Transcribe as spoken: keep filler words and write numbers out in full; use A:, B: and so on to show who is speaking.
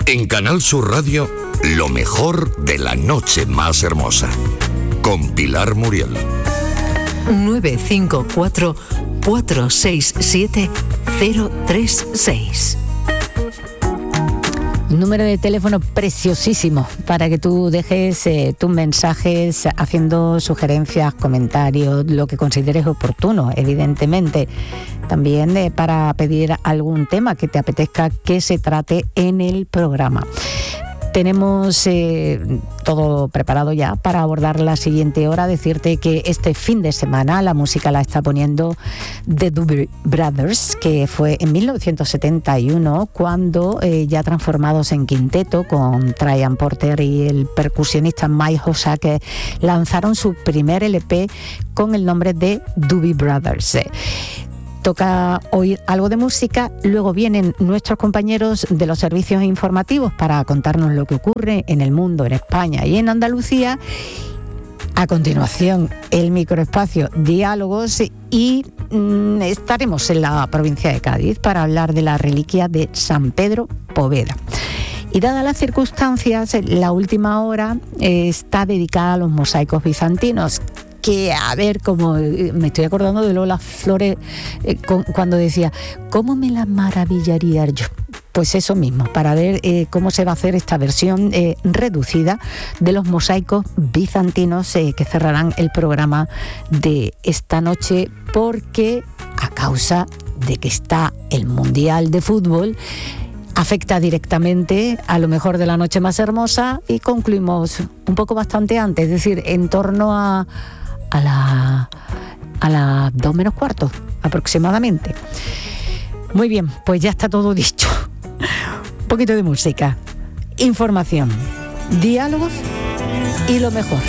A: En Canal Sur Radio, lo mejor de la noche más hermosa. Con Pilar Muriel.
B: nueve cinco cuatro, cuatro seis siete, cero tres seis.
C: Número de teléfono preciosísimo para que tú dejes eh, tus mensajes haciendo sugerencias, comentarios, lo que consideres oportuno, evidentemente. También eh, para pedir algún tema que te apetezca que se trate en el programa. Tenemos eh, todo preparado ya para abordar la siguiente hora. Decirte que este fin de semana la música la está poniendo The Doobie Brothers, que fue en mil novecientos setenta y uno, cuando eh, ya transformados en quinteto con Tryan Porter y el percusionista Mike Hossa, que lanzaron su primer L P con el nombre de Doobie Brothers. Toca oír algo de música, luego vienen nuestros compañeros de los servicios informativos para contarnos lo que ocurre en el mundo, en España y en Andalucía. A continuación, el microespacio Diálogos y mmm, estaremos en la provincia de Cádiz para hablar de la reliquia de San Pedro Poveda. Y dadas las circunstancias, la última hora eh, está dedicada a los mosaicos bizantinos, que, a ver, como me estoy acordando de Lola Flores eh, con, cuando decía, ¿cómo me la maravillaría yo? Pues eso mismo, para ver eh, cómo se va a hacer esta versión eh, reducida de los mosaicos bizantinos eh, que cerrarán el programa de esta noche, porque a causa de que está el Mundial de Fútbol, afecta directamente a lo mejor de la noche más hermosa, y concluimos un poco bastante antes, es decir, en torno a a la a las dos menos cuarto aproximadamente. Muy bien, pues ya está todo dicho. Un poquito de música, información, diálogos y lo mejor